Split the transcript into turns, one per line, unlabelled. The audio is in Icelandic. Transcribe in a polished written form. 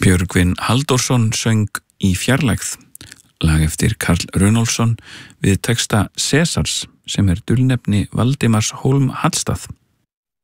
Björgvin Halldórsson söng Í fjarlægð, lag eftir Karl Runólfsson við texta Sesars sem dulnefni Valdimars Hólm Hallstað.